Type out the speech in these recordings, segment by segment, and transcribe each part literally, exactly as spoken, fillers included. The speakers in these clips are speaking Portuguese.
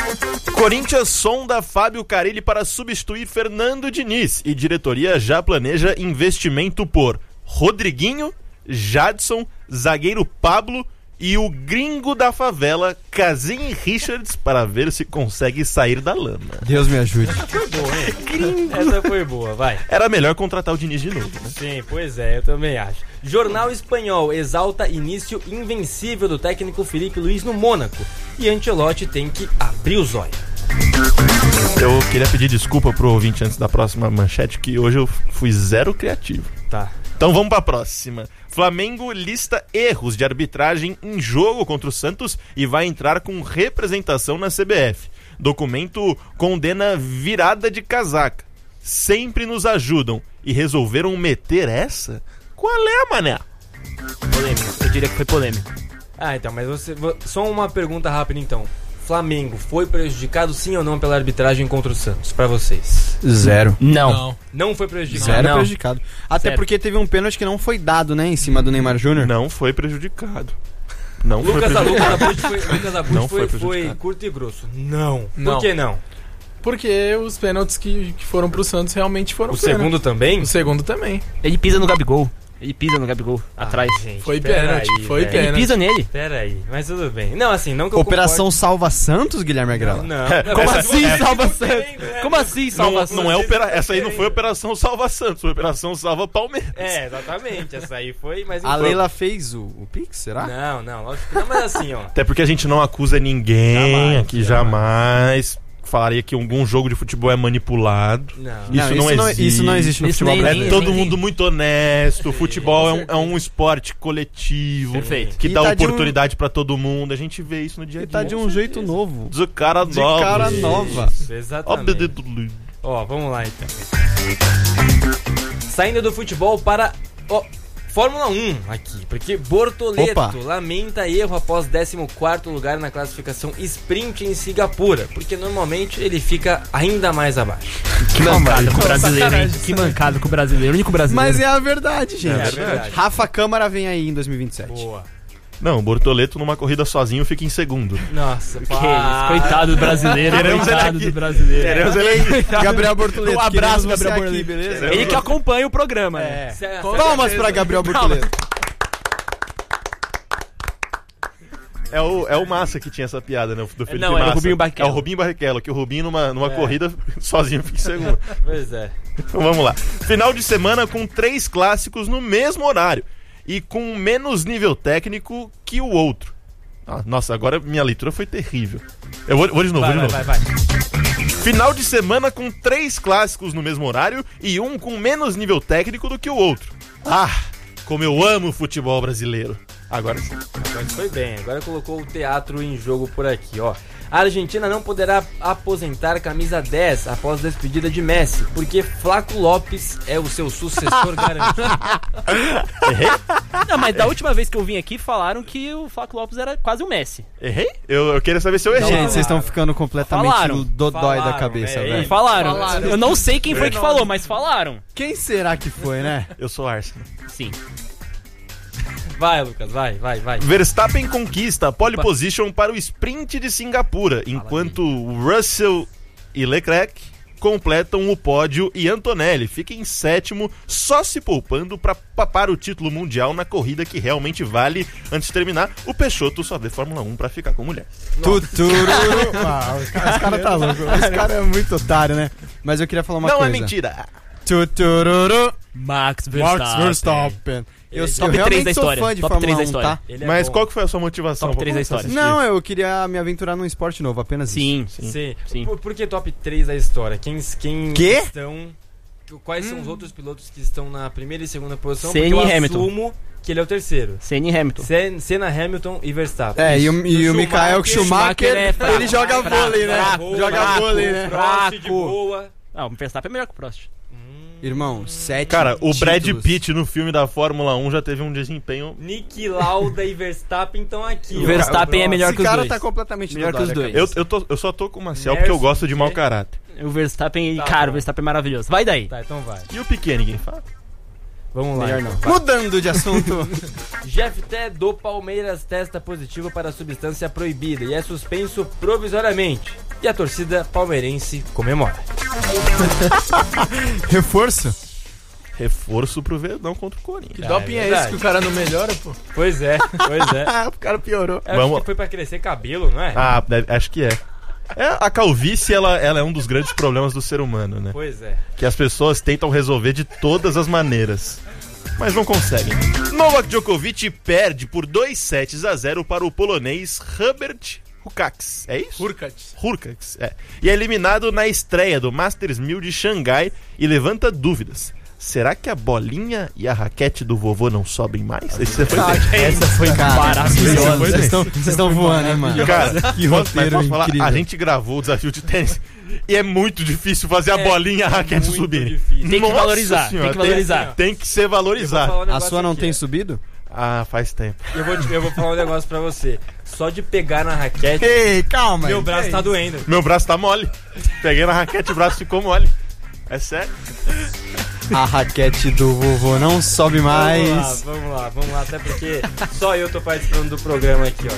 Corinthians sonda Fábio Carille para substituir Fernando Diniz e diretoria já planeja investimento por Rodriguinho, Jadson, zagueiro Pablo e o gringo da favela, Kazim Richards, para ver se consegue sair da lama. Deus me ajude. Essa foi boa, hein? Gringo. Essa foi boa, vai. Era melhor contratar o Diniz de novo, né? Sim, pois é, eu também acho. Jornal Espanhol exalta início invencível do técnico Felipe Luiz no Mônaco e Ancelotti tem que abrir os olhos. Eu queria pedir desculpa pro ouvinte antes da próxima manchete, que hoje eu fui zero criativo. Tá. Então vamos pra próxima. Flamengo lista erros de arbitragem em jogo contra o Santos e vai entrar com representação na C B F. Documento condena virada de casaca. Sempre nos ajudam e resolveram meter essa? Qual é, mané? Polêmico, eu diria que foi polêmico. Ah, então, mas você... Só uma pergunta rápida, então. Flamengo foi prejudicado sim ou não pela arbitragem contra o Santos, pra vocês? Zero. Não. Não. Não foi prejudicado? Zero Não. prejudicado. Até Certo. porque teve um pênalti que não foi dado, né, em cima do Neymar Júnior. Não foi prejudicado. Não foi Lucas prejudicado. Abud foi, Lucas Abud Não foi, foi foi prejudicado. curto e grosso. Não. Não. Por que não? Porque os pênaltis que, que foram pro Santos realmente foram O pênaltis. segundo também? O segundo também. Ele pisa no Gabigol. Ele pisa no Gabigol, atrás. Ah, gente, Foi pera pênalti, aí, foi velho. Ele pênalti. pisa nele. Pera aí, mas tudo bem. Não, assim, não que eu Operação concorde- Salva Santos, Guilherme Agrela? Não. Como Essa- assim, é, Salva tipo, Santos? querendo, né? Como assim, Salva Não, Santos? não é opera... Essa aí não foi Operação Salva Santos, foi Operação Salva Palmeiras. É, exatamente. Essa aí foi, mas... A Leila fez o, o Pix, será? Não, não, lógico que não, mas assim, ó. Até porque a gente não acusa ninguém Jamais, aqui, jamais. Falaria que algum jogo de futebol é manipulado. Não. Isso não existe. Isso não existe no Isso futebol nem- É brasileiro. todo nem- mundo muito honesto. O futebol é um, com é um esporte coletivo. Perfeito. Que E dá tá de um- oportunidade pra todo mundo. A gente vê isso no dia a E dia. tá de um jeito novo. De cara De nova. cara nova. Isso, exatamente. Ó, vamos lá então. Saindo do futebol para ó, Fórmula um aqui, porque Bortoleto Opa. lamenta erro após décimo quarto lugar na classificação sprint em Singapura, porque normalmente ele fica ainda mais abaixo. Que mancada com o Não, brasileiro, hein? sacanagem, Que mancada com o brasileiro. O único brasileiro. Mas é a verdade, gente. É a verdade. Rafa Câmara vem aí em dois mil e vinte e sete. Boa. Não, o Bortoleto numa corrida sozinho fica em segundo. Nossa, Que isso, coitado do brasileiro. Queremos ele Coitado aqui. do brasileiro. Queremos ele aqui. Gabriel Bortoleto. Um abraço, queremos você Gabriel aqui, Bortoleto. beleza? Ele que acompanha o programa, né? Cê- Palmas pra Gabriel Bortoleto. É o, é o Massa que tinha essa piada, né? Do Felipe Não, era o Massa. Rubinho Barrichello. É o Rubinho Barrichello, que o Rubinho numa, numa É. corrida sozinho fica em segundo. Pois é. Então vamos lá. Final de semana com três clássicos no mesmo horário e com menos nível técnico que o outro. Ah, nossa, agora minha leitura foi terrível. Eu vou, vou de novo, Vai, vou de vai, novo. vai, vai. Final de semana com três clássicos no mesmo horário e um com menos nível técnico do que o outro. Ah, como eu amo o futebol brasileiro. Agora sim. Agora foi bem, agora colocou o teatro em jogo por aqui, ó. A Argentina não poderá aposentar camisa dez após despedida de Messi, porque Flaco Lopes é o seu sucessor garantido. Errei? Não, mas da última vez que eu vim aqui, falaram que o Flaco Lopes era quase o Messi. Errei? Eu, eu queria saber se eu errei. Gente, vocês estão ficando completamente Falaram. dodói da Falaram, cabeça, é, velho. Falaram. Falaram. Eu não sei quem foi que falou, mas falaram. Quem será que foi, né? Eu sou Arsenal. Sim. Vai, Lucas, vai, vai, vai. Verstappen conquista a pole position para o sprint de Singapura, enquanto Russell e Leclerc completam o pódio e Antonelli fica em sétimo, só se poupando para papar o título mundial na corrida que realmente vale. Antes de terminar, o Peixoto só vê Fórmula um para ficar com mulher. Tutururu. Ah, os caras cara tá louco. Os caras é muito otário, né? Mas eu queria falar uma Não coisa. é mentira. Tutururu. Max Verstappen. Max Verstappen. Eu, Ele é eu top três realmente da sou história. fã de Top Fórmula três da um, história. tá? Ele é Mas bom. qual que foi a sua motivação? Top pra três da começar a história. assistir? Não, eu queria me aventurar num esporte novo, apenas Sim. isso. Sim. Sim. Por, por que top três da história? Quem, quem Quê? estão... Quais são os outros pilotos que estão na primeira e segunda posição? Senna Porque eu e Hamilton. assumo que ele é o terceiro. Senna e Hamilton. Sen- Senna, Hamilton e Verstappen. É, e o, e o Schumacher- Michael Schumacher, Schumacher é fraco, ele joga fraco, vôlei, né? Fraco, joga fraco, vôlei, né? Prost de Fraco. boa. Não, o Verstappen é melhor que o Prost. Irmão, sete Cara, o Brad títulos. Pitt no filme da Fórmula um já teve um desempenho... Nick Lauda e Verstappen estão aqui. O ó. Verstappen é melhor Esse que os cara dois. tá completamente Melhor que dodói os da dois. Eu, cabeça. eu, tô, eu só tô com o Marcel porque eu gosto de mau caráter. O Verstappen, Tá cara, bom. o Verstappen é maravilhoso. Vai daí. Tá, então vai. E o Piquet, ninguém fala? Vamos lá. Melhor então. não. Vai. Mudando de assunto. Jeff Té do Palmeiras testa positivo para a substância proibida e é suspenso provisoriamente. e a torcida palmeirense comemora. Reforço? Reforço pro Verdão contra o Corinthians. Que doping é, verdade. esse que o cara não melhora, pô? Pois é, pois é. Ah, o cara piorou. É, Vamos acho lá. que foi pra crescer cabelo, não é? Ah, deve- acho que é. É, a calvície, ela, ela é um dos grandes problemas do ser humano, né? Pois é. Que as pessoas tentam resolver de todas as maneiras, mas não conseguem. Novak Djokovic perde por dois sets a zero para o polonês Hubert Hurkacz. É isso? Hurkacz. Hurkacz, é. E é eliminado na estreia do Masters mil de Xangai e levanta dúvidas. Será que a bolinha e a raquete do vovô não sobem mais? Esse foi Essa foi Cara, maravilhosa. Vocês estão- vocês estão voando, hein, mano? Cara, que posso- mas roteiro posso falar? incrível. A gente gravou o desafio de tênis e é muito difícil fazer a É bolinha e a raquete muito subir. difícil. Tem que Nossa valorizar, senhora, tem que valorizar. Tem, que ser Eu vou valorizado. falar um A negócio sua não aqui, tem ó. subido? Ah, faz tempo. Eu vou, te- eu vou falar um negócio pra você. Só de pegar na raquete, Ei, calma. meu aí. braço tá doendo. Meu braço tá mole. Peguei na raquete, o braço ficou mole. É sério? A raquete do vovô não sobe mais. Vamos lá, vamos lá, vamos lá. Até porque só eu tô participando do programa aqui,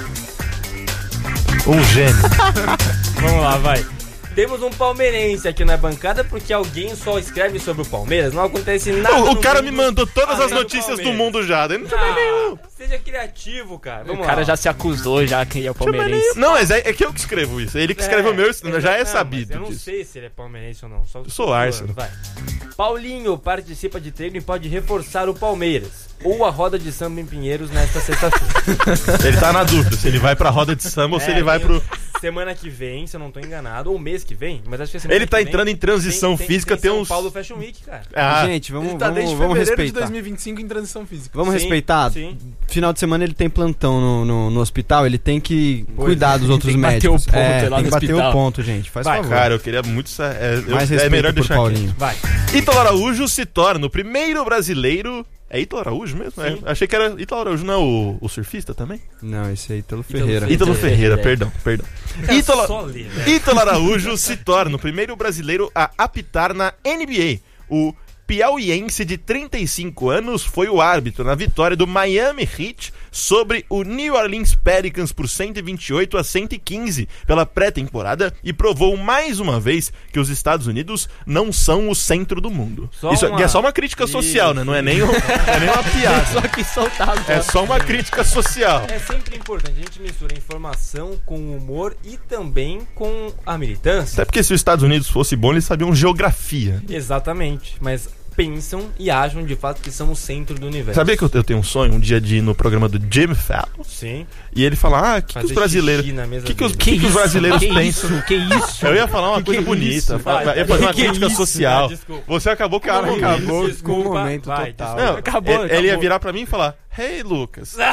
ó. Um gênio. Vamos lá, vai. Temos um palmeirense aqui na bancada porque alguém só escreve sobre o Palmeiras. Não acontece nada. O, o no cara mundo me mandou todas além as do notícias do Palmeiras. mundo já. Eu não chamei nenhum. Ah, seja criativo, cara. Vamos O cara lá. já se acusou, já que é o Chamei palmeirense. nenhum. Não, mas é, é que eu que escrevo isso. Ele que escreve o meu, isso já é não, sabido mas Eu não disso. sei se ele é palmeirense ou não. Só Eu sou Arsenal. Vai. Paulinho participa de treino e pode reforçar o Palmeiras. Ou a roda de samba em Pinheiros nesta sexta-feira. Ele tá na dúvida se ele vai pra roda de samba ou se É, ele vai tem- pro. Semana que vem, se eu não tô enganado, ou mês que vem, mas acho que é semana Ele que tá vem, entrando em transição tem, física, tem, tem São uns. Paulo Fashion Week, cara. Ah, Gente, vamos, Ele tá vamos, desde vamos fevereiro de respeitar. dois mil e vinte e cinco em transição física. Vamos Sim, respeitar. sim. Final de semana ele tem plantão no, no, no hospital, ele tem que Pois cuidar é, dos outros tem que bater médicos. o ponto é, lá tem no que bater hospital. o ponto, gente. Faz Vai, favor. cara, eu queria muito. sa- É, eu- Mais é respeito melhor por deixar Paulinho. Vai. quieto. Ítalo Araújo se torna o primeiro brasileiro. É Ítalo Araújo mesmo? É, Sim. achei que era Ítalo Araújo, não é o, o surfista também? Não, esse aí, Ítalo Ítalo Ferreira. Ferreira. Ítalo Ferreira, Ferreira, é. perdão, perdão. Cara, Ítalo, só ler, né? Ítalo Araújo se torna o primeiro brasileiro a apitar na N B A. O piauiense de trinta e cinco anos foi o árbitro na vitória do Miami Heat sobre o New Orleans Pelicans por cento e vinte e oito a cento e quinze pela pré-temporada e provou mais uma vez que os Estados Unidos não são o centro do mundo. Só Isso uma- é só uma crítica social, né? Não é nem, um- não é nem uma piada. Só que soltado. É só uma crítica social. É sempre importante, a gente mistura informação com humor e também com a militância. Até porque se os Estados Unidos fosse bom, eles sabiam geografia. Exatamente, mas pensam e acham de fato que são o centro do universo. Sabia que eu, eu tenho um sonho um dia de ir no programa do Jimmy Fallon Sim. e ele falar, ah, o que, que Fazer os brasileiros, xixi na mesa que que os, dele. que que os brasileiros que pensam? Isso, que isso? Eu ia falar uma Que coisa que é bonita, isso? falar- Vai, ia fazer uma que que é crítica isso? social. Ah, desculpa. Você acabou com o Acabou, momento. acabou com o Desculpa, momento vai, total. Não, Acabou, ele, ele ia acabou. virar pra mim e falar, hey, Lucas, o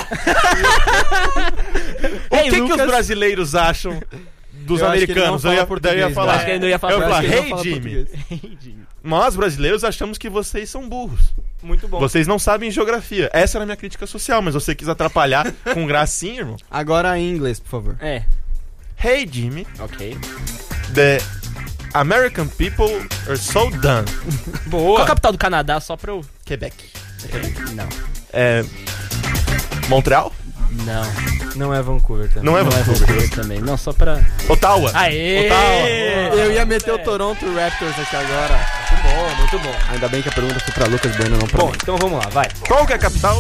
Hey, que, que Lucas. os brasileiros acham dos Eu acho que ele não americanos? fala Eu ia, português, daí eu ia né? falar, Acho que ele não ia falar eu ia falar, português, hey, fala Jimmy, português. nós brasileiros achamos que vocês são burros. Muito bom. Vocês não sabem geografia. Essa era a minha crítica social, mas você quis atrapalhar com gracinha, irmão. Agora em inglês, por favor. É, Hey, Jimmy, ok. the American people are so done. Qual a capital do Canadá, só pra eu... Quebec. Não, É... Montreal? não. Não é Vancouver também. Não é Não é Vancouver. Vancouver também, não, só pra... Ottawa. Aê! Ottawa. Eu ia meter o Toronto Raptors aqui agora. Muito bom, muito bom. Ainda bem que a pergunta foi pra Lucas Bueno, não pra Bom, mim. então vamos lá, vai. Qual que é a capital?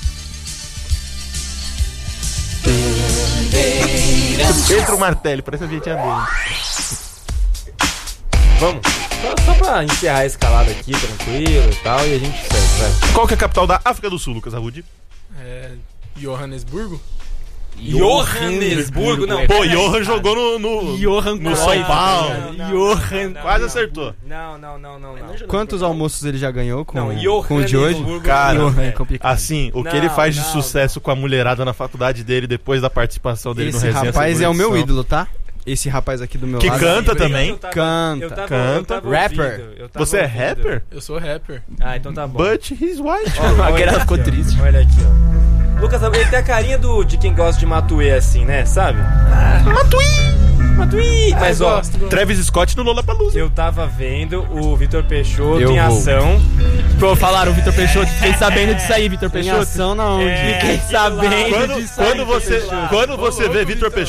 Entra o martelo, parece a vinhetinha dele. Vamos. Só, só pra encerrar a escalada aqui, tranquilo e tal, e a gente segue, vai. Qual que é a capital da África do Sul, Lucas Arrude? É, Johannesburgo? Johannesburgo, não. Pô, peraí. Johan jogou no, no, Johan no Cruyff. São Paulo. Não, não, Johan. não, não, Quase não. acertou. Não, não, não, não, não. Quantos almoços ele já ganhou com, Não, com o de hoje? Johannesburgo, Cara, não, Johan, é. é complicado. Assim, o que Não, ele faz de não. sucesso com a mulherada na faculdade dele depois da participação dele no Esse Resenha rapaz Segunda é o meu Edição. ídolo, tá? Esse rapaz aqui do meu Que lado. canta Eu também. tava- Canta, eu tava- canta. eu tava Rapper. ouvindo, eu tava Você é ouvindo. rapper? Eu sou rapper. Ah, então tá bom. But he's white. Ó, A olha Guerra aqui, ficou ó. triste. Olha aqui, ó. Lucas, ele tem a carinha do, de quem gosta de Matuê, assim, né? Sabe? Matuê! Matuê! Mas, Ah, ó, gosto, gosto. Travis Scott no Lollapalooza. eu tava vendo o Vitor Peixoto Eu em vou. ação. Pô, falaram o Vitor Peixoto, fiquei sabendo disso aí, Vitor Tem Peixoto. ação na onde? É, Fiquei que sabendo lá. Quando, disso aí, quando você, Vitor Peixoto. quando Ô, você louco, vê Vitor Vitão. Peixoto,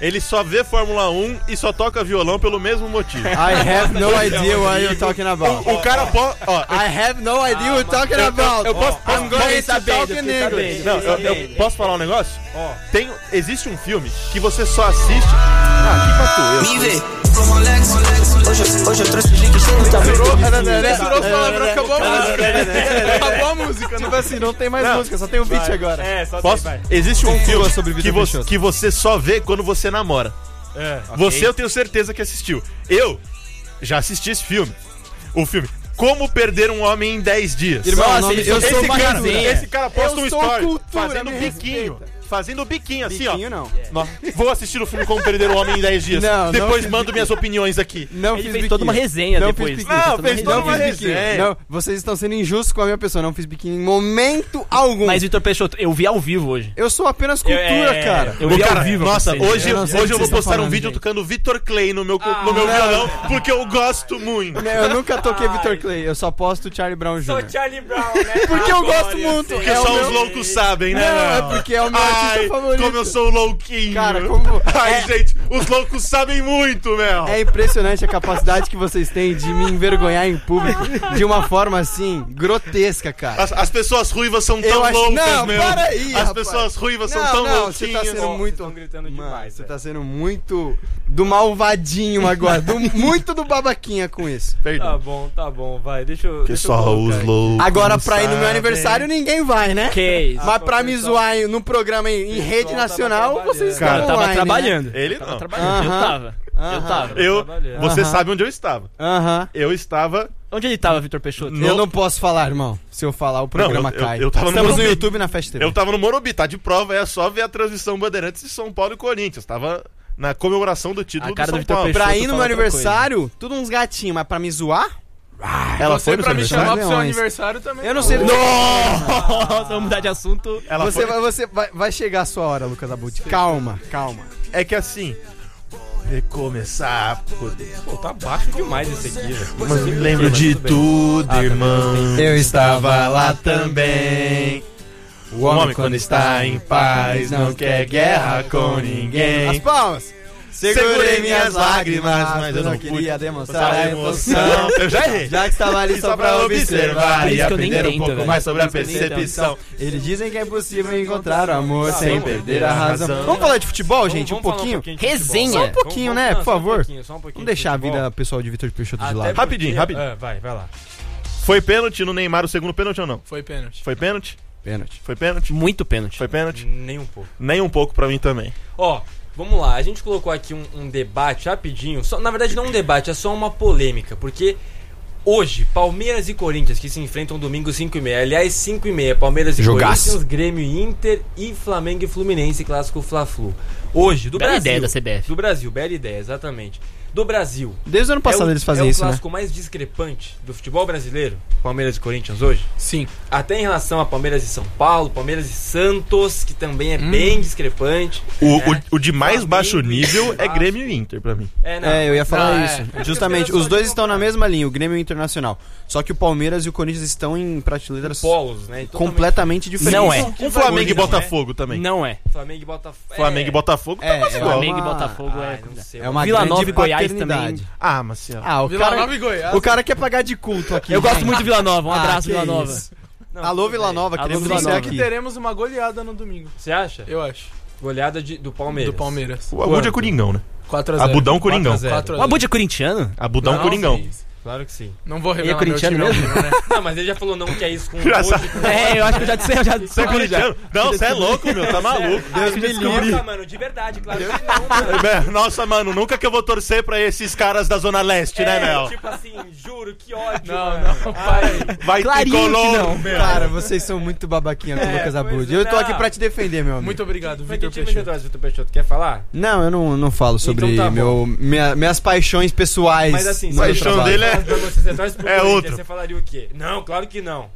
Ele só vê Fórmula um e só toca violão pelo mesmo motivo. I have no idea what you're talking about. O cara pode... I have no idea what you're talking about. Eu posso... I'm going to talk in English. Não, eu, eu posso falar um negócio? Tem, existe um filme que você só assiste... Ah, que pato eu. Me vê como Alex. Hoje, hoje eu trouxe os links sem muita Misturou palavra, acabou a música. Acabou a música. Tipo assim, não tem mais Não. música, só tem um beat agora. É, só Posso? tem, vai. Existe um filme sobre que, Vitor vo Peixoto. que você só vê quando você namora. É. Você eu tenho certeza que assistiu. Eu já assisti esse filme. O filme Como Perder um Homem em dez Dias. Irmão, Nossa, nome- ele- eu esse sou esse, uma cara, resenha. esse cara posta Eu um sou story cultura, fazendo me biquinho. respeita. Fazendo biquinho assim, Biquinho ó. não. Nó- Vou assistir o filme Como Perder um Homem em dez Dias. Não, não Depois fiz mando biquinho. minhas opiniões aqui. Não Ele fiz fez biquinho. toda uma resenha não depois. Fiz biquinho. Não, Toda uma fez toda Não uma fiz biquinho. resenha. Não, vocês estão sendo injustos com a minha pessoa. Não fiz biquinho em momento algum. Mas, Vitor Peixoto, eu vi ao vivo hoje. Eu sou apenas cultura, Eu- é- cara. eu Ô, vi cara, ao vivo. nossa, com vocês. hoje, Eu não sei hoje do eu que vou vocês postar estão um vídeo falando, tocando Vitor Clay no meu, co- no meu não. violão, porque eu gosto muito. Eu nunca toquei Vitor Clay, eu só posto Charlie Brown Sou Júnior Charlie Brown, né? Porque eu Agora, gosto muito. sim. Porque É o só meu- os loucos sabem, né? Não, é Léo? porque é o meu artista Ai, favorito. como eu sou louquinho. Cara, como- Ai, é- gente, os loucos sabem muito, Mel. É impressionante a capacidade que vocês têm de me envergonhar em público de uma forma assim, grotesca, cara. As, as pessoas ruivas são Eu tão acho- loucas, não, meu. para aí, As rapaz. pessoas ruivas são Não, tão não, você louquinhas. tá sendo Ó, muito... vocês tão gritando Mano, demais, você velho. tá sendo muito do malvadinho agora, do- muito do babaquinha com isso. Tá Perdão. bom, tá bom, vai, deixa eu. Que deixa eu só colocar os aqui. loucos Agora, pra ir no meu sabem. aniversário, ninguém vai, né? Que isso. Mas pra o me pessoal- zoar em- no programa em, em pessoal rede tava nacional, trabalhando. vocês Cara, Eu estão tava online, trabalhando. Ele Tava não. trabalhando. Eu Aham. tava. Eu Aham. tava. Eu, trabalhando. você Aham. sabe onde eu estava. Né? Aham. Eu estava... Onde ele tava, Vitor Peixoto? No- Eu não posso falar, irmão. Se eu falar, o programa eu- eu- cai. eu tava no Estamos no Morumbi. YouTube na Festa T V. Eu tava no Morumbi, tá de prova, é só ver a transmissão Bandeirantes de São Paulo e Corinthians. Tava na comemoração do título A cara do do São Vitor Paulo. Peixoto. Pra ir no fala meu outra aniversário, tudo uns gatinhos, mas pra me zoar? Ela Você foi no seu pra me chamar aniversário? pro seu Leões. aniversário também. Eu não sei. Nossa, vamos mudar de assunto. Ela Você, foi... vai, você vai, vai chegar a sua hora, Lucas Abud. Calma, calma. É que assim... Recomeçar... Pô, tá baixo demais esse aqui, velho. Mas me lembro de tudo, Ah, irmão. Eu estava lá também. O homem, quando está em paz, não quer guerra com As ninguém. palmas. Segurei minhas lágrimas, mas eu não queria pude demonstrar a emoção. emoção. Eu já errei. Já que estava ali só pra observar Por e isso que eu nem aprender um tento, pouco velho. mais sobre a Por isso que eu nem percepção. Eles dizem que é possível encontrar o amor Tá, sem vamos- perder a razão. razão. Vamos falar de futebol, Vamos- gente, vamos um falar pouquinho? de Resenha. futebol. Só um pouquinho, Vamos- né? não, Por só um favor. pouquinho, só um pouquinho Vamos deixar a de futebol. vida pessoal de Vitor Peixoto de Até lado. porque- Rapidinho, rapidinho. É, vai, vai lá. Foi pênalti no Neymar, o segundo pênalti ou não? Foi pênalti. Foi pênalti? Pênalti. Foi pênalti? Muito pênalti. Foi pênalti? Nem um pouco. Nem um pouco pra mim também. Ó, vamos lá, a gente colocou aqui um, um debate rapidinho, só, na verdade não um debate, é só uma polêmica, porque hoje, Palmeiras e Corinthians, que se enfrentam domingo cinco e meia, aliás cinco e meia, Palmeiras e Jogaço. Corinthians, Grêmio e Inter e Flamengo e Fluminense, clássico Fla-Flu. Hoje, do Bela Brasil. ideia da C B F. Do Brasil, bela ideia, exatamente. Do Brasil. Desde o ano passado é o, eles fazem é isso, o né? clássico mais discrepante do futebol brasileiro, Palmeiras e Corinthians hoje. Sim. Até em relação a Palmeiras e São Paulo, Palmeiras e Santos, que também é Hum. bem discrepante. O, né? o, o de mais Flamengo baixo e nível é Vasco. Grêmio e Inter pra mim. É, não, É, eu ia falar Não, é. isso. É. Justamente, Porque os dois só estão na comparar. mesma linha, o Grêmio e o Internacional. Só que o Palmeiras e o Corinthians estão em prateleiras polos, né? Totalmente completamente diferentes. Não é. Um Flamengo e Não é. Botafogo também. Não é. Flamengo e Botafogo. Flamengo e Botafogo tá É, quase é igual. Flamengo e uma- Botafogo Ah, é. não sei. É uma Vila grande Nova e Goiás paternidade. Ah, Marcelo. Ah, o Vila cara, Nova e Goiás. o cara quer pagar de culto aqui. Eu gosto gente. muito de Vila Nova. Um Ah, abraço, que Vila Nova. isso. Não, Alô, tudo Vila bem. Nova, Alô, queremos Vila você Nova. que aqui. teremos uma goleada no domingo. Você acha? Eu acho. Goleada de, do Palmeiras. Do Palmeiras. O Abud é Coringão, né? quatro a zero. Abudão Coringão. quatro a zero. quatro a O zero. Abud é corintiano? Abudão Não, Coringão. sim. Claro que sim. Não vou Ele é revelar meu corintiano time ao mesmo? vivo, né? Não, mas ele já falou não que é isso com Já hoje, sabe. com- É, eu acho que eu já disse. Eu já Você é corintiano? Não, você é louco, meu. Tá maluco. Deus me livre. Nossa, mano, de verdade, claro que não, mano. É, Nossa, mano, nunca que eu vou torcer pra esses caras da Zona Leste, né, É, Mel? tipo assim, juro, que ódio, Não, mano. não, pai. Vai Clarinho que tricolor, não. meu. Cara, vocês são muito babaquinha com o É, Lucas pois Abud. é. Eu tô aqui Não. pra te defender, meu amigo. Muito obrigado, Foi que Vitor time Peixoto. você torce, Vitor Peixoto? Quer falar? Não, eu não, não falo sobre Então tá bom. meu, minha- minhas paixões pessoais. Mas assim, no se meu paixão trabalho. dele é- Pra você, você torce pro é Corinthians, outro. Você falaria o quê? Não, claro que não.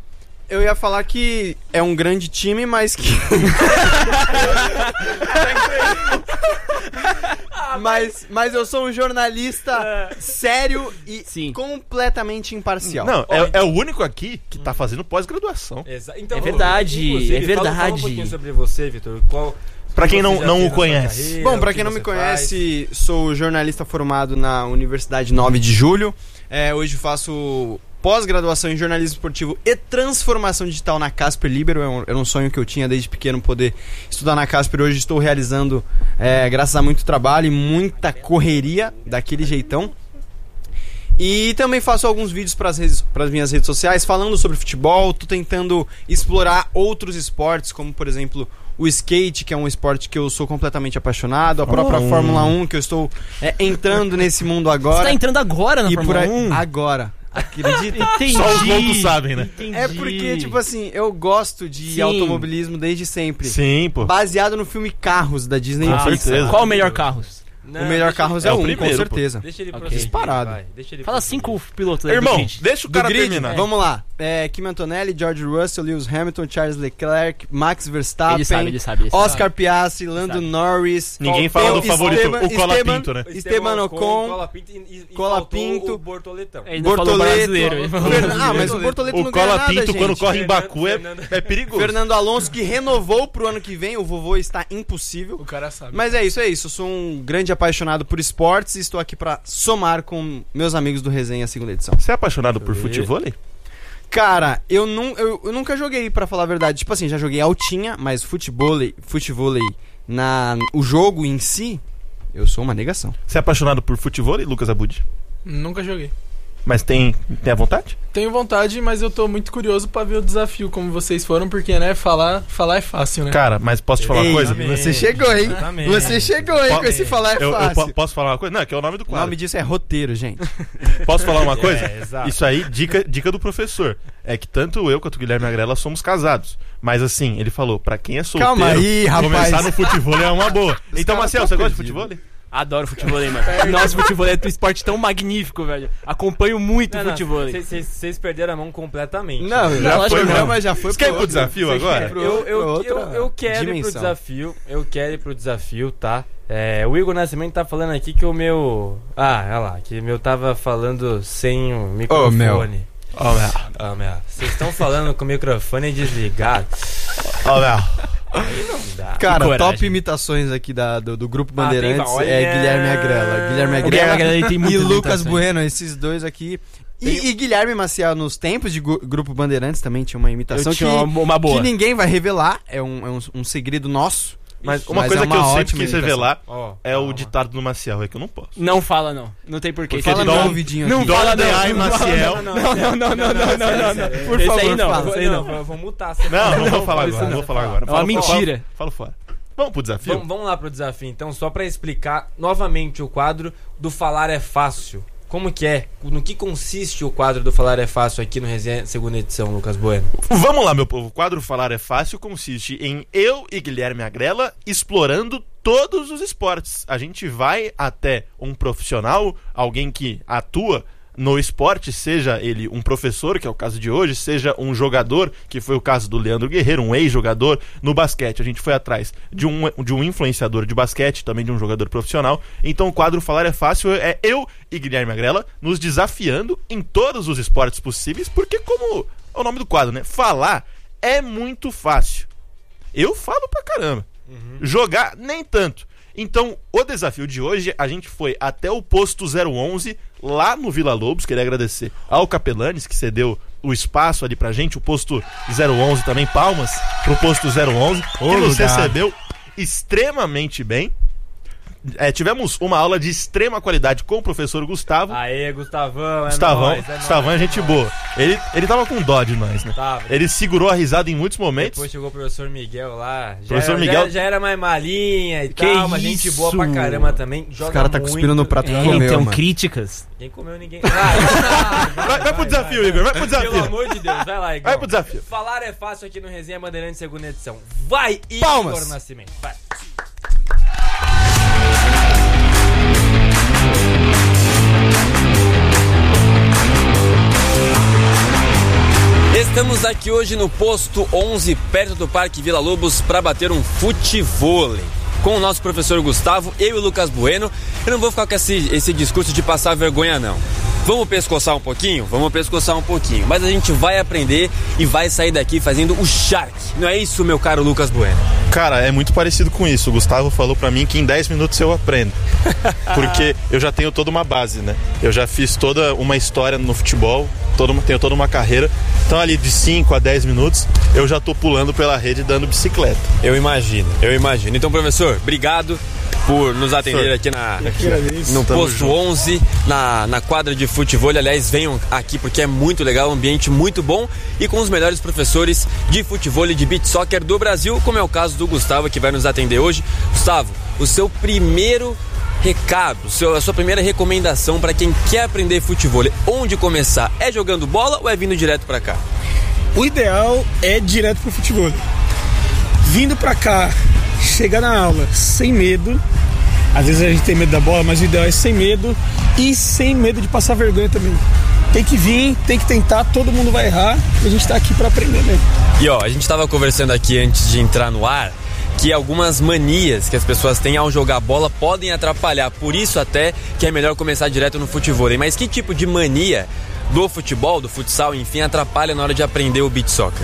Eu ia falar que é um grande time, mas que... mas, mas eu sou um jornalista sério e Sim. completamente imparcial. Não, é, é o único aqui que tá fazendo pós-graduação. Exa- então, É verdade, inclusive, é fala- Fala um verdade. pouquinho sobre você, Vitor. Qual... Pra quem você não- já não fez o na sua conhece. carreira, Bom, o pra que quem não você me conhece, sou jornalista formado na Universidade nove de julho. É, hoje faço pós-graduação em jornalismo esportivo e transformação digital na Casper Libero. Era um, era um sonho que eu tinha desde pequeno poder estudar na Casper. Hoje estou realizando, é, graças a muito trabalho e muita correria, daquele jeitão. E também faço alguns vídeos para as minhas redes sociais falando sobre futebol. Tô tentando explorar outros esportes, como por exemplo o skate, que é um esporte que eu sou completamente apaixonado, a própria Oh. Fórmula um, que eu estou é, entrando nesse mundo agora. Você tá entrando agora na e por Fórmula aí, um? agora. Acredita? Entendi. Só os loucos sabem, né? Entendi. É porque, tipo assim, eu gosto de Sim. automobilismo desde sempre. Sim, pô. Baseado no filme Carros, da Disney Com Pixar. certeza. Qual o melhor Carros? Não, O melhor deixa- Carros é, é o um, primeiro, com pô. certeza. Deixa ele Ok. prosseguir, Disparado. vai, deixa ele Fala prosseguir. cinco pilotos aí do Irmão, grid. deixa o Do cara grid, terminar. vamos lá. É, Kim Antonelli, George Russell, Lewis Hamilton, Charles Leclerc, Max Verstappen, Ele sabe, ele sabe. Ele Oscar Piastri, Lando sabe. Norris. Ninguém Faltou fala do favorito, Esteban- o Cola Esteban- Pinto, né? Esteban Ocon, Cola Pinto e, e Cola faltou Pinto, o Bortoletão. Ele não falou brasileiro. Ele falou Fernan- brasileiro. Ah, mas o Bortoleto O não ganha Cola nada, Pinto, gente. quando corre em Fernando- Baku, é, Fernando- é perigoso. Fernando Alonso, que renovou pro ano que vem. O vovô está impossível. O cara sabe. Mas é isso, é isso. Eu sou um grande apaixonado por esportes e estou aqui pra somar com meus amigos do Resenha segunda edição. Você é apaixonado por futebol? Cara, eu, nu eu, eu nunca joguei, pra falar a verdade. Tipo assim, já joguei altinha, mas futebol, futebol na o jogo em si, eu sou uma negação. Você é apaixonado por futebol, Lucas Abud? Nunca joguei. Mas tem, tem a vontade? Tenho vontade, mas eu tô muito curioso pra ver o desafio, como vocês foram, porque, né, falar, falar é fácil, né? Cara, mas posso te falar uma Ei, coisa? você chegou, hein? Exatamente. Você chegou, hein? Po- Com esse falar é Eu, eu fácil. po- posso falar uma coisa? Não, é que é o nome do O quadro. nome disso é roteiro, gente. Posso falar uma coisa? É, exato. Isso aí, dica, dica do professor. É que tanto eu quanto o Guilherme Agrela somos casados. Mas assim, ele falou, pra quem é solteiro, Calma aí, rapaz. começar no futebol é uma boa. Então, caras Marcelo, tão você gosta de perdidos. futebol? Adoro futebol, mano. Nossa, futebol é um esporte tão magnífico, velho. Acompanho muito futebol. Vocês perderam a mão completamente. Não, né? já lógico foi, que não. mas já foi Você quer ir pro outro- desafio Você agora? quer ir pro- Eu, eu, pra outra eu, eu quero ir pro dimensão. desafio. Eu quero ir pro desafio, tá? É, o Igor Nascimento tá falando aqui que o meu. Ah, olha lá, que o meu tava falando sem o microfone. meu. Ó, meu. Ah, meu. Vocês estão falando com o microfone desligado. Ó, meu. Não dá. Cara, Que coragem. top imitações aqui da, do, do Grupo Ah, tem- Bandeirantes olha. é Guilherme Agrela. Guilherme O Guilherme Agrela Agrela, ele tem e muitas Lucas imitações. Bueno, esses dois aqui. E, e Guilherme Maciel, nos tempos de gu- Grupo Bandeirantes, também tinha uma imitação Eu tinha que, uma, uma boa. que ninguém vai revelar. É um, é um, um segredo nosso. Mas uma Mas coisa é que eu uma sempre ótima quis imitação. revelar Ó, é calma. o ditado do Maciel, é que eu não posso. Não fala, não. Não tem porquê. Porque Fala Dom- no meu ouvidinho não aqui. fala, Dona não. Ai Maciel. Não, Não, não, não, não, não, não, não. Por Esse favor, aí não, fala. esse aí não. Vou, vou mutar. Você Não, não, Não, vou falar fala isso agora, não não. vou falar agora. É uma Falo- mentira. Falo, falo fora. Vamos pro desafio? Vamos, vamos lá pro desafio, então, só pra explicar novamente o quadro do Falar é Fácil. Como que é? No que consiste o quadro do Falar é Fácil aqui no Resenha segunda edição, Lucas Bueno? Vamos lá, meu povo. O quadro Falar é Fácil consiste em eu e Guilherme Agrela explorando todos os esportes. A gente vai até um profissional, alguém que atua no esporte, seja ele um professor, que é o caso de hoje, seja um jogador, que foi o caso do Leandro Guerreiro, um ex-jogador. No basquete, a gente foi atrás de um, de um influenciador de basquete, também de um jogador profissional. Então o quadro Falar é Fácil é eu e Guilherme Agrela nos desafiando em todos os esportes possíveis, porque como é o nome do quadro, né? Falar é muito fácil. Eu falo pra caramba. Jogar, nem tanto. Então, o desafio de hoje, a gente foi até o posto zero onze, lá no Vila Lobos. Queria agradecer ao Capelanes, que cedeu o espaço ali pra gente. O posto zero onze também, palmas pro posto zero onze, que nos lugar. recebeu extremamente bem. É, tivemos uma aula de extrema qualidade com o professor Gustavo. Aê, Gustavão, é Gustavão, nóis, é Gustavão é nóis, gente nóis. boa. Ele, ele tava com dó de nós, né? Tava. Ele segurou a risada em muitos momentos. Depois chegou o professor Miguel lá. Já, Professor era, Miguel- já, já era mais malinha e Que tal, mas gente isso? boa pra caramba também. Joga Os caras tá muito. cuspindo no prato que É, comeu, então, mano. críticas. Quem comeu ninguém. Vai, Vai, vai pro desafio, Igor, vai pro Pelo desafio. amor de Deus, vai lá, Igor. Vai pro desafio. Falar é fácil aqui no Resenha Bandeirantes segunda edição. Vai, Igor Palmas. Nascimento. Vai. Estamos aqui hoje no posto onze, perto do Parque Vila Lobos, para bater um futevôlei. Com o nosso professor Gustavo, eu e o Lucas Bueno. Eu não vou ficar com esse, esse discurso de passar vergonha, não. Vamos pescoçar um pouquinho? Vamos pescoçar um pouquinho. Mas a gente vai aprender e vai sair daqui fazendo o Shark. Não é isso, meu caro Lucas Bueno? Cara, é muito parecido com isso. O Gustavo falou pra mim que em dez minutos eu aprendo. Porque eu já tenho toda uma base, né? Eu já fiz toda uma história no futebol, toda uma, tenho toda uma carreira. Então ali de cinco a dez minutos eu já tô pulando pela rede dando bicicleta. Eu imagino, eu imagino. Então, professor, obrigado por nos atender aqui, na, aqui no posto onze, na, na quadra de futebol. Aliás, venham aqui porque é muito legal, um ambiente muito bom e com os melhores professores de futebol e de beach soccer do Brasil, como é o caso do Gustavo, que vai nos atender hoje. Gustavo, o seu primeiro recado, seu, a sua primeira recomendação para quem quer aprender futebol, onde começar? É jogando bola ou é vindo direto para cá? O ideal é direto pro futebol. Vindo pra cá, chegar na aula sem medo. Às vezes a gente tem medo da bola, mas o ideal é sem medo e sem medo de passar vergonha também. Tem que vir, tem que tentar, todo mundo vai errar e a gente tá aqui pra aprender mesmo. E ó, a gente tava conversando aqui antes de entrar no ar que algumas manias que as pessoas têm ao jogar bola podem atrapalhar. Por isso até que é melhor começar direto no futebol. Mas que tipo de mania do futebol, do futsal, enfim, atrapalha na hora de aprender o beach soccer?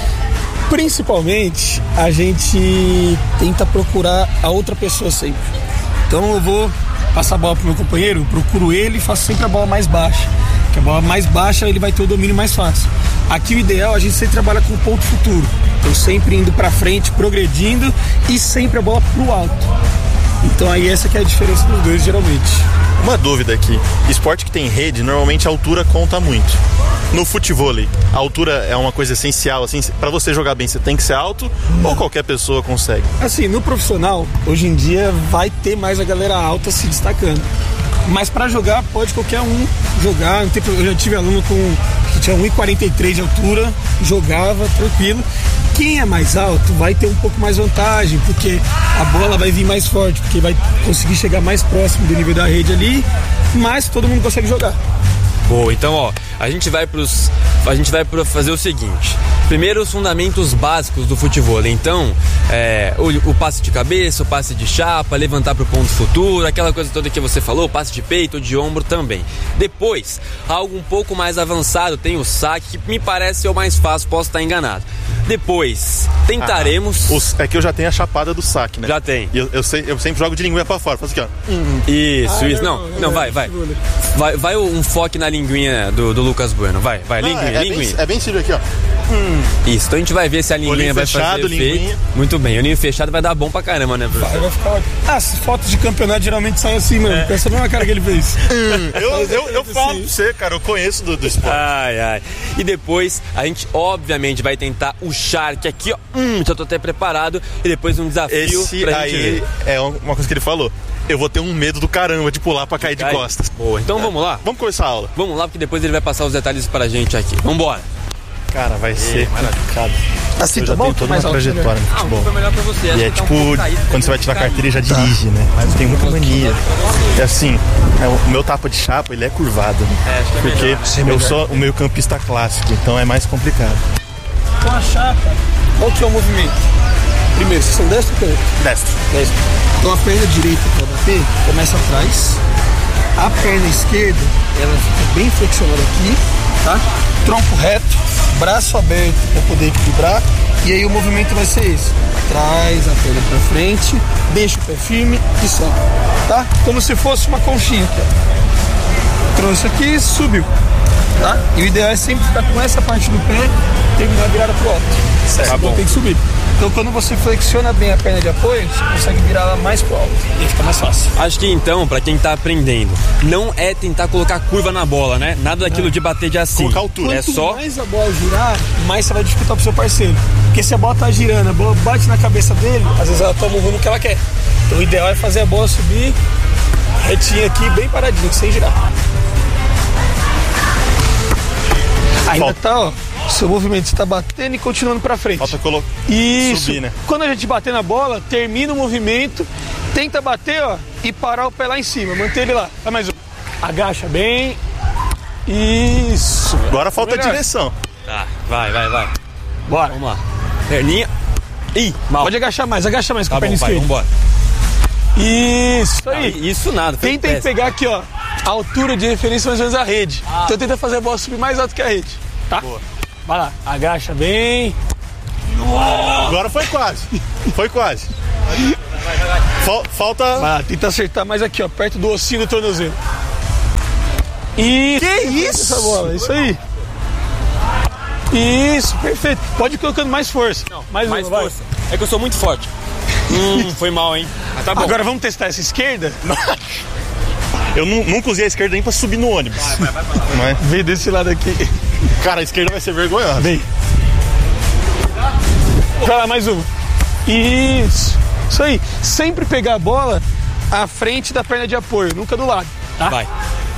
Principalmente, a gente tenta procurar a outra pessoa sempre. Então eu vou passar a bola pro meu companheiro, eu procuro ele e faço sempre a bola mais baixa. Que a bola mais baixa ele vai ter o domínio mais fácil. Aqui o ideal, a gente sempre trabalha com ponto futuro. Então sempre indo pra frente, progredindo e sempre a bola pro alto. Então aí essa que é a diferença dos dois, geralmente. Uma dúvida aqui, esporte que tem rede, normalmente a altura conta muito. No futevôlei, a altura é uma coisa essencial, assim, pra você jogar bem você tem que ser alto ou qualquer pessoa consegue? Assim, no profissional, hoje em dia vai ter mais a galera alta se destacando. Mas pra jogar, pode qualquer um jogar. Eu já tive aluno com, que tinha um e quarenta e três de altura, jogava tranquilo. Quem é mais alto vai ter um pouco mais vantagem, porque a bola vai vir mais forte, porque vai conseguir chegar mais próximo do nível da rede ali, mas todo mundo consegue jogar. Boa, então ó, a gente vai pros, a gente vai pro fazer o seguinte. Primeiro, os fundamentos básicos do futebol. Então, é, o, o passe de cabeça, o passe de chapa, levantar pro ponto futuro, aquela coisa toda que você falou, passe de peito, de ombro também. Depois, algo um pouco mais avançado, tem o saque, que me parece ser o mais fácil, posso estar enganado. Depois, tentaremos... Ah, os, é que eu já tenho a chapada do saque, né? Já tem. Eu, eu, sei, eu sempre jogo de linguinha pra fora, faço aqui, ó. Hum. Isso, ah, isso. Não, não, não, vai, vai. Vai, vai um foco na linguinha do, do Lucas Bueno, vai, vai, não, linguinha, é, linguinha. Bem, é bem simples aqui, ó. Hum. Isso, então a gente vai ver se a linguinha vai fechado, fazer efeito. linguinha. Muito bem, o ninho fechado vai dar bom pra caramba, né, professor? Vai, vai ficar ótimo. Ah, as fotos de campeonato geralmente saem assim, mano. É. Com essa mesma cara que ele fez. Hum, eu eu, eu falo pra você, cara, eu conheço do, do esporte. Ai, ai. E depois, a gente obviamente vai tentar o Shark aqui, ó. Hum, já tô até preparado. E depois um desafio Esse pra aí gente ver. É uma coisa que ele falou. Eu vou ter um medo do caramba de pular pra cair de Aí. costas. Boa, então é. vamos lá? Vamos começar a aula. Vamos lá, porque depois ele vai passar os detalhes pra gente aqui. Vambora. Cara, vai ser complicado. Assim, eu tá já bom? tenho toda Mais uma alto, trajetória no Ah, um futebol. pouco melhor pra você. E é tipo, quando você vai tirar a carteira já dirige, né? Mas eu tenho muita mania. E assim, é, o meu tapa de chapa, ele é curvado, né? É, acho que é Porque melhor. eu sou o meio campista clássico, então é mais complicado. Com a chapa, qual que é o movimento? Primeiro, vocês são destro ou canhoto? Destro. Destro. Então a perna direita para bater começa atrás. A perna esquerda, ela fica bem flexionada aqui, tá? Tronco reto, braço aberto para poder equilibrar. E aí o movimento vai ser esse. Traz a perna para frente, deixa o pé firme e sobe, tá? Como se fosse uma conchinha aqui, ó. Trouxe aqui, subiu, tá? E o ideal é sempre ficar com essa parte do pé, terminar a virada pro alto. Certo. Tá bom. Tem que subir. Então quando você flexiona bem a perna de apoio, você consegue virar ela mais pro alto. E aí fica mais fácil. Acho que então, pra quem tá aprendendo, não é tentar colocar curva na bola, né? Nada daquilo é. de bater de assim. Colocar altura. É Quanto só... mais a bola girar, mais você vai dificultar pro seu parceiro. Porque se a bola tá girando, a bola bate na cabeça dele, às vezes ela toma o rumo que ela quer. Então o ideal é fazer a bola subir retinha aqui, bem paradinha, sem girar. Ainda Falta. tá, ó. Seu movimento está batendo e continuando pra frente. Falta colocar. Isso. Subir, né? Quando a gente bater na bola, termina o movimento, tenta bater, ó, e parar o pé lá em cima, manter ele lá. Vai mais um. Agacha bem Isso. Agora falta a Melhor. direção. Tá, vai, vai, vai. Bora. Vamos lá. Perninha. Ih, mal. Pode agachar mais, agacha mais com Tá a perna bom, vai, esquerda. vambora. Isso aí. Não, isso nada. foi Tentem péssimo. pegar aqui, ó, a altura de referência mais ou menos a rede. Então tenta fazer a bola subir mais alto que a rede, tá? Boa. Vai lá, agacha bem. Agora foi quase. Foi quase. Fal- falta. Vai lá, tenta acertar mais aqui, ó, perto do ossinho do tornozelo. Isso. Que isso? Essa bola, isso aí. Isso, perfeito. Pode ir colocando mais força. Não, mais, Mais uma, vai. força. É que eu sou muito forte. Hum, foi mal, hein? Mas tá bom. Agora vamos testar essa esquerda? Eu nu- nunca usei a esquerda nem pra subir no ônibus. Vai, vai, vai, vai. Vem desse lado aqui. Cara, a esquerda vai ser vergonhosa. Vem. Vai lá, mais uma. Isso. Isso aí. Sempre pegar a bola à frente da perna de apoio, nunca do lado. Tá? Vai.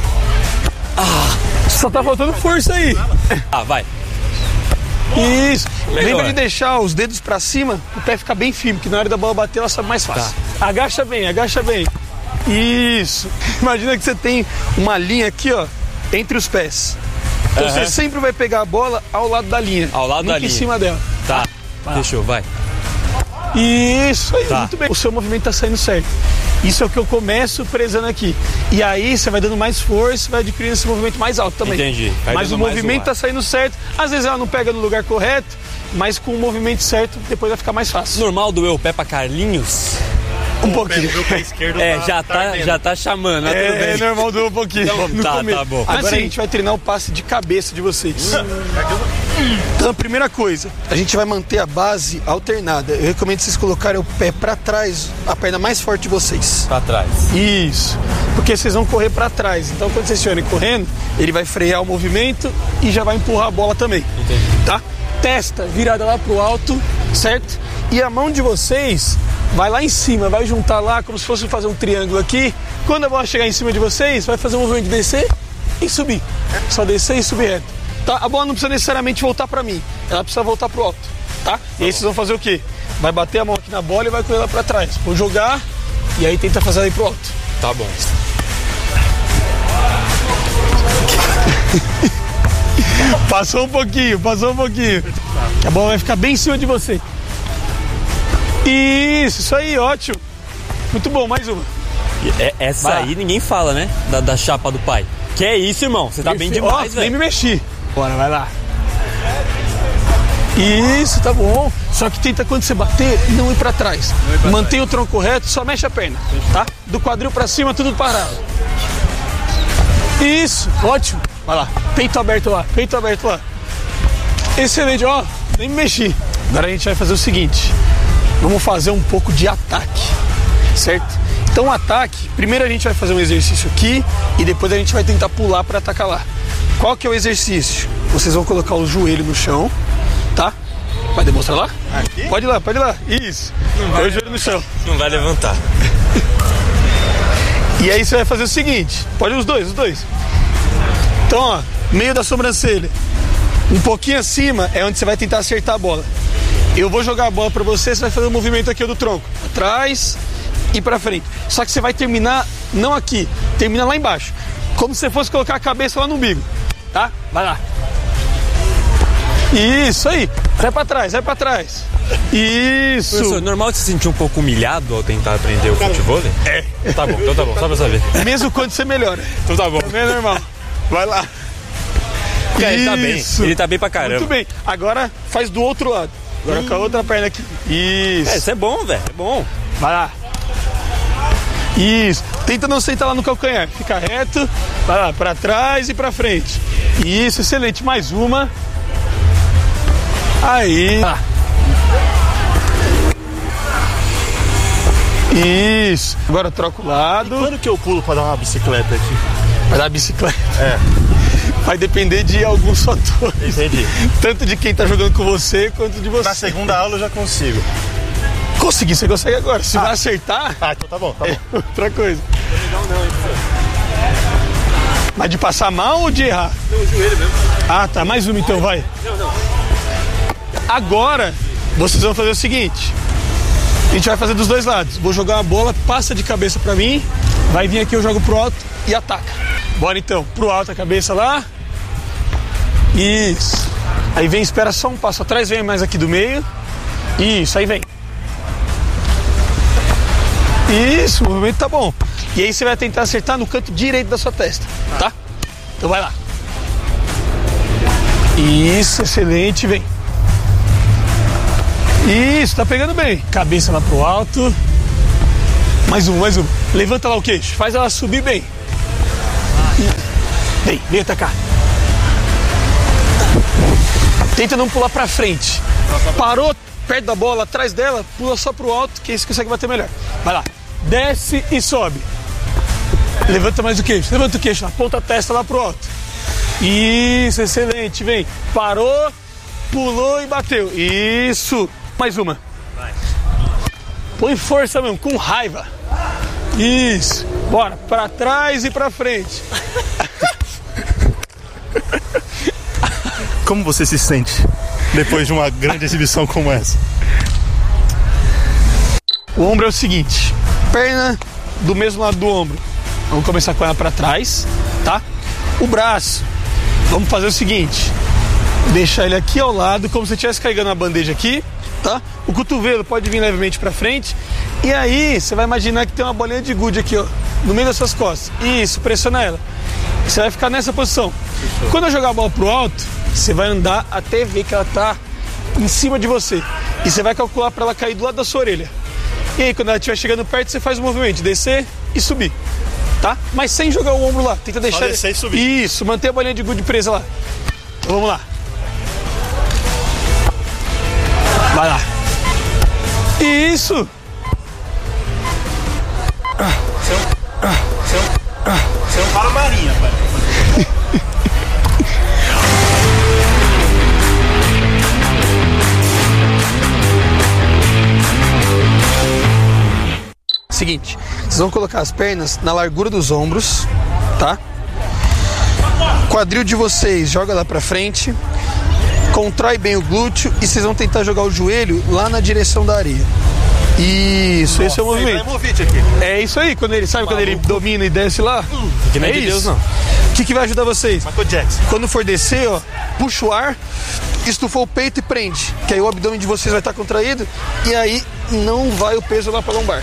Só tá faltando força aí. Ah, vai. Isso. Melhor. Lembra de deixar os dedos pra cima, o pé fica bem firme, que na hora da bola bater ela sobe mais fácil. Agacha bem, agacha bem. Isso. Imagina que você tem uma linha aqui, ó, entre os pés. Então Aham. você sempre vai pegar a bola ao lado da linha. Ao lado nunca da linha. em cima dela. Tá. Fechou, vai. Isso aí, Tá. muito bem. O seu movimento tá saindo certo. Isso é o que eu começo prezando aqui. E aí você vai dando mais força, vai adquirindo esse movimento mais alto também. Entendi. Vai Mas dando o mais movimento o tá ar. saindo certo. Às vezes ela não pega no lugar correto, mas com o movimento certo depois vai ficar mais fácil. Normal doer o pé pra Carlinhos? Um pouquinho. Meu pé esquerdo É, tá- já tá tá, ardendo. já tá chamando, né? Tudo É, é bem. normal doer um pouquinho. Então, no tá, começo. tá bom. Agora Assim- a gente vai treinar o passe de cabeça de vocês. Então a primeira coisa, a gente vai manter a base alternada. Eu recomendo vocês colocarem o pé pra trás, a perna mais forte de vocês. Pra trás. Isso, porque vocês vão correr pra trás. Então, quando vocês estiverem correndo, ele vai frear o movimento e já vai empurrar a bola também. Entendi. Tá? Testa virada lá pro alto, certo? E a mão de vocês vai lá em cima, vai juntar lá como se fosse fazer um triângulo aqui. Quando a bola chegar em cima de vocês, vai fazer um movimento de descer e subir. Só descer e subir reto. Tá? A bola não precisa necessariamente voltar pra mim, ela precisa voltar pro alto. Tá? E aí vocês vão fazer o quê? Vai bater a mão aqui na bola e vai correr lá pra trás. Vou jogar e aí tenta fazer aí pro alto. Tá bom. Passou um pouquinho, passou um pouquinho. A bola vai ficar bem em cima de você. Isso, isso aí, ótimo. Muito bom, mais uma. É, essa Vai lá. aí ninguém fala, né? Da, da chapa do pai. Que é isso, irmão? Você tá bem Esse- demais, ó, nem velho. me mexi. Bora, vai lá. Isso, tá bom. Só que tenta quando você bater, não ir pra trás. Mantém o tronco reto, só mexe a perna, tá? Do quadril pra cima, tudo parado. Isso, ótimo. Vai lá. Peito aberto lá, peito aberto lá. Excelente, ó, nem me mexi. Agora a gente vai fazer o seguinte. Vamos fazer um pouco de ataque, certo? Então o ataque, primeiro a gente vai fazer um exercício aqui e depois a gente vai tentar pular para atacar lá. Qual que é o exercício? Vocês vão colocar o joelho no chão, tá? Vai demonstrar lá? Aqui? Pode ir lá, pode ir lá. Isso. Põe o joelho no chão. Não vai levantar. E aí você vai fazer o seguinte, pode os dois, os dois. Então, ó, meio da sobrancelha. Um pouquinho acima é onde você vai tentar acertar a bola. Eu vou jogar a bola pra você, você vai fazer o movimento aqui do tronco. Atrás e pra frente. Só que você vai terminar, não aqui, termina lá embaixo. Como se você fosse colocar a cabeça lá no umbigo. Tá? Vai lá. Isso aí. Vai pra trás, vai pra trás. Isso. Professor, normal você se sentir um pouco humilhado ao tentar aprender o futebol? É. Tá bom, então tá bom, só pra saber. Mesmo quando você melhora. Então tá bom. É normal. Vai lá. Cara, ele tá bem. Isso. Ele tá bem pra caramba. Muito bem. Agora faz do outro lado. Agora com a outra perna aqui. Isso. É, isso é bom, velho. É bom. Vai lá. Isso. Tenta não sentar lá no calcanhar. Fica reto. Vai lá, pra trás e pra frente. Isso, excelente. Mais uma. Aí. Ah. Isso. Agora troca o lado. Quando que eu pulo pra dar uma bicicleta aqui? Vai dar bicicleta. É, Vai depender de alguns fatores. entendi. Tanto de quem tá jogando com você quanto de você. Na segunda aula eu já consigo. Consegui, você consegue agora. Se vai acertar, Ah, então tá bom, tá bom. é outra coisa. Mas de passar mal ou de errar? Não, o joelho mesmo. Ah, tá. Mais uma então, vai. Não, não. Agora, vocês vão fazer o seguinte. A gente vai fazer dos dois lados. Vou jogar uma bola, passa de cabeça pra mim. Vai vir aqui, eu jogo pro alto e ataca. Bora então. Pro alto a cabeça lá. Isso. Aí vem, espera só um passo atrás, vem mais aqui do meio. Isso, aí vem. Isso, o movimento tá bom. E aí você vai tentar acertar no canto direito da sua testa, tá? Então vai lá. Isso, excelente, vem. Isso, tá pegando bem. Cabeça lá pro alto. Mais um, mais um. Levanta lá o queixo, faz ela subir bem. Vem, vem atacar. Tenta não pular pra frente. Parou perto da bola, atrás dela, pula só pro alto, que aí você consegue bater melhor. Vai lá. Desce e sobe. Levanta mais o queixo, levanta o queixo, aponta a testa lá pro alto. Isso, excelente, vem. Parou, pulou e bateu. Isso. Mais uma. Põe força mesmo, com raiva. Isso. Bora, pra trás e pra frente. Como você se sente depois de uma grande exibição como essa? O ombro é o seguinte, perna do mesmo lado do ombro. Vamos começar com ela pra trás, tá? O braço, vamos fazer o seguinte, deixar ele aqui ao lado, como se estivesse carregando uma bandeja aqui, tá? O cotovelo pode vir levemente pra frente. E aí, você vai imaginar que tem uma bolinha de gude aqui, ó, no meio das suas costas. Isso, pressiona ela. Você vai ficar nessa posição. Quando eu jogar a bola pro alto, você vai andar até ver que ela tá em cima de você. E você vai calcular para ela cair do lado da sua orelha. E aí, quando ela estiver chegando perto, você faz o movimento de descer e subir, tá? Mas sem jogar o ombro lá. Tenta deixar... Só descer e subir. Isso, manter a bolinha de gude presa lá. Então vamos lá. Vai lá. Isso. Você é um, você é um, você é um para marinha, pai. Seguinte, vocês vão colocar as pernas na largura dos ombros, tá? Quadril de vocês joga lá pra frente, contrai bem o glúteo e vocês vão tentar jogar o joelho lá na direção da areia. Isso, esse é o movimento. É isso aí, quando ele sabe quando ele domina e desce lá. Que nem é de isso. Deus, não. O que, que vai ajudar vocês? Michael Jackson. Quando for descer, ó, puxa o ar, estufou o peito e prende. Que aí o abdômen de vocês vai estar contraído e aí não vai o peso lá pra lombar.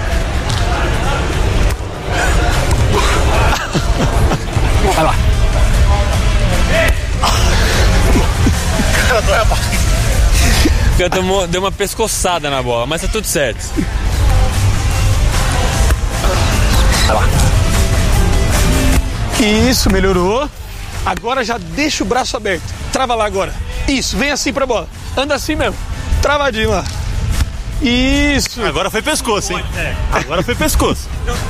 Vai lá. Cara, dói a barriga. Eu tomou, deu uma pescoçada na bola, mas tá tudo certo. Vai lá. Isso, melhorou. Agora já deixa o braço aberto. Trava lá agora. Isso, vem assim pra bola. Anda assim mesmo. Travadinho lá. Isso. Agora foi pescoço, hein? Agora foi pescoço.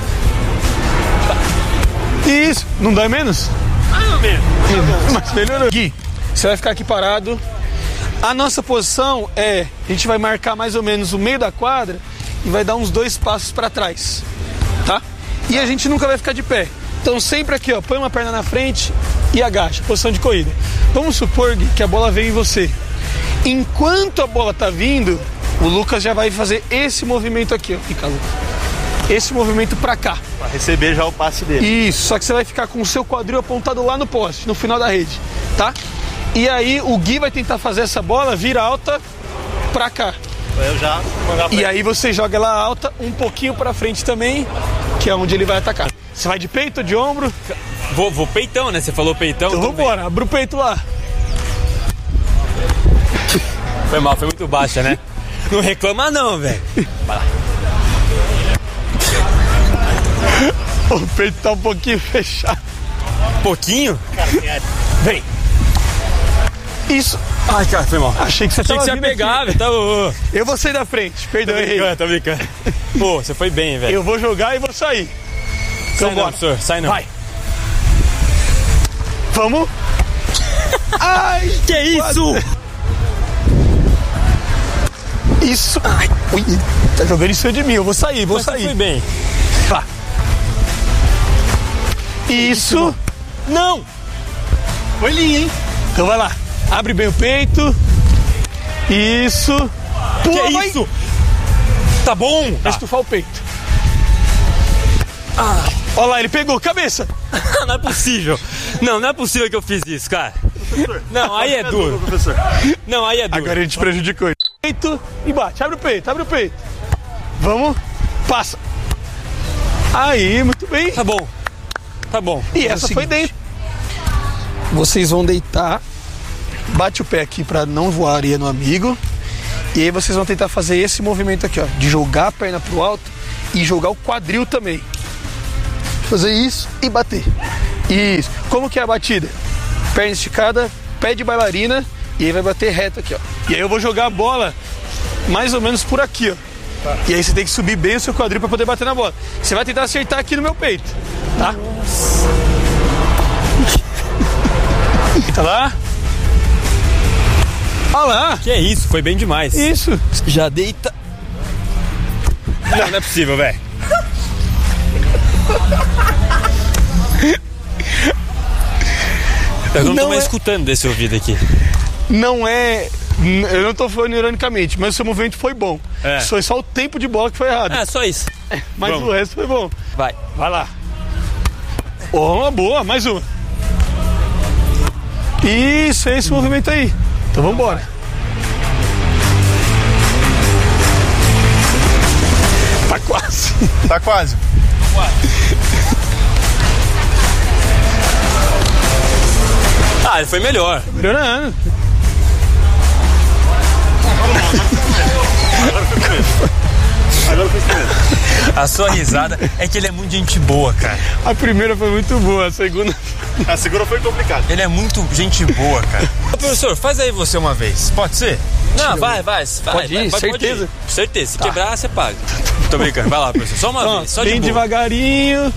Isso. Não dói menos? Mais ou menos. Mas melhorou. Gui, você vai ficar aqui parado. A nossa posição é, a gente vai marcar mais ou menos o meio da quadra e vai dar uns dois passos para trás, tá? E a gente nunca vai ficar de pé. Então sempre aqui, ó, põe uma perna na frente e agacha, posição de corrida. Vamos supor, Gui, que a bola vem em você. Enquanto a bola tá vindo, o Lucas já vai fazer esse movimento aqui, ó. Fica, Lucas. Esse movimento pra cá. Pra receber já o passe dele. Isso, só que você vai ficar com o seu quadril apontado lá no poste, no final da rede, tá? E aí o Gui vai tentar fazer essa bola vir alta pra cá. Eu já mandar pra E aí você joga ela alta um pouquinho pra frente também, que é onde ele vai atacar. Você vai de peito ou de ombro? Vou, vou peitão, né? Você falou peitão. Então tudo vambora, abre o peito lá. bem. Foi mal, foi muito baixa, né? Não reclama não, velho. Vai lá. O peito tá um pouquinho fechado. Pouquinho? Vem. Isso. Ai, cara, foi mal. Achei que você Achei tava que você ia vindo pegar, aqui. velho. Tá, ô, ô. Eu vou sair da frente, perdão, Tô errei. brincando, tô brincando. Pô, você foi bem, velho. Eu vou jogar e vou sair. Então Sai não, bora. professor, sai não. Vai. Vamos. Ai, Que isso? isso. Ai, ui, tá jogando em cima de mim, eu vou sair, vou Mas você sair. foi bem. Tá. Isso. Não! Foi linha, hein? Então vai lá. Abre bem o peito. Isso. Pula, Que vai. isso? Tá bom? Vai estufar o peito. Olha lá, ele pegou, cabeça. Não é possível. Não, não é possível que eu fiz isso, cara. Não, aí é duro. Não, aí é duro. Agora a gente prejudicou. Peito e bate, abre o peito, abre o peito. Vamos, passa. Aí, muito bem. Tá bom, tá bom. E essa foi dentro. Vocês vão deitar, bate o pé aqui pra não voar areia no amigo. E aí vocês vão tentar fazer esse movimento aqui, ó, de jogar a perna pro alto e jogar o quadril também. Fazer isso e bater. Isso. Como que é a batida? Perna esticada, pé de bailarina e aí vai bater reto aqui, ó. E aí eu vou jogar a bola mais ou menos por aqui, ó. Tá. E aí você tem que subir bem o seu quadril pra poder bater na bola. Você vai tentar acertar aqui no meu peito, tá? Tá lá? Olha lá. Que é isso, foi bem demais. Isso. Já deita. Não, não é possível, velho. Eu não, não tô mais é... escutando desse ouvido aqui. Não é... Eu não tô falando ironicamente, mas o seu movimento foi bom. É. Foi só o tempo de bola que foi errado. É, só isso. Mas Vamos. O resto foi bom. Vai. Vai lá. Oh, uma boa, mais uma. Isso, é esse movimento aí. Então vamos embora. Tá quase. Tá quase. Ah, ele foi melhor. Melhorando. Agora foi começo. Agora foi começo. A sua risada é que ele é muito gente boa, cara. A primeira foi muito boa, a segunda... A segunda foi complicada. Ele é muito gente boa, cara. Ô, professor, faz aí você uma vez. Pode ser? Não, vai, vai. vai pode ir, vai, certeza. Pode ir. Certeza. Se tá. quebrar, você paga. Tô brincando. Vai lá, professor. Só uma Ó, vez. Só bem de boa. devagarinho.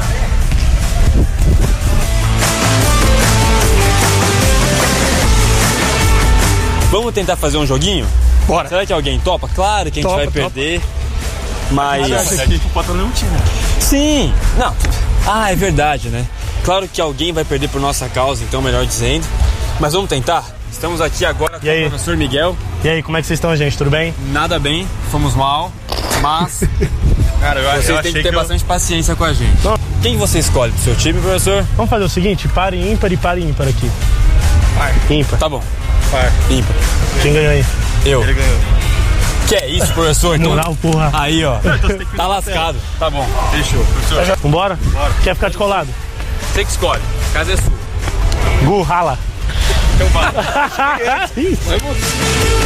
Vamos tentar fazer um joguinho? Bora. Será que alguém topa? Claro que a gente topa, vai topa. perder. Mas... Mas a gente pode não time. Sim. Não. Ah, é verdade, né? Claro que alguém vai perder por nossa causa, então melhor dizendo. Mas vamos tentar? Estamos aqui agora com o professor Miguel. E aí, como é que vocês estão, gente? Tudo bem? Nada bem, fomos mal, mas... Cara, eu, vocês eu têm achei que ter que bastante eu... paciência com a gente. Então, quem você escolhe pro seu time, professor? Vamos fazer o seguinte, par e ímpar e par e ímpar aqui. Par. Ímpar. Tá bom. Par. Ímpar. Quem ganhou aí? Eu. Ele ganhou. Que é isso, professor? Então... Moral, porra. Aí, ó. Tá lascado. Tá bom, fechou. Professor. Vambora? Bora. Quer ficar de colado? Você que escolhe. A casa é sua. Gu, rala. Então vai.